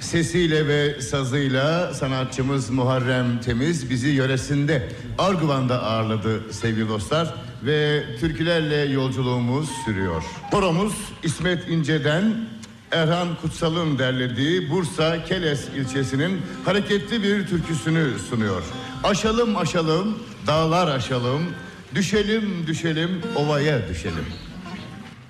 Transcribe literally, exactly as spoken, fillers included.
Sesiyle ve sazıyla sanatçımız Muharrem Temiz bizi yöresinde Arguvan'da ağırladı sevgili dostlar. Ve türkülerle yolculuğumuz sürüyor. Koromuz İsmet İnce'den Erhan Kutsal'ın derlediği Bursa Keles ilçesinin hareketli bir türküsünü sunuyor. Aşalım aşalım, dağlar aşalım, düşelim düşelim, ovaya düşelim.